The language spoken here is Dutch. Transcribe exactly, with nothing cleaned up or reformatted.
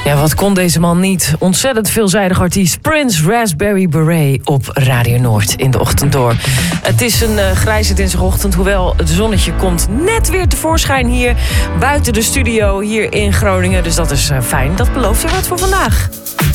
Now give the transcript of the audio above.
Ja, wat kon deze man niet? Ontzettend veelzijdig artiest Prince Raspberry Beret op Radio Noord in de ochtend door. Het is een uh, grijze dinsdagochtend, hoewel het zonnetje komt net weer tevoorschijn hier buiten de studio hier in Groningen. Dus dat is uh, fijn. Dat belooft weer wat voor vandaag.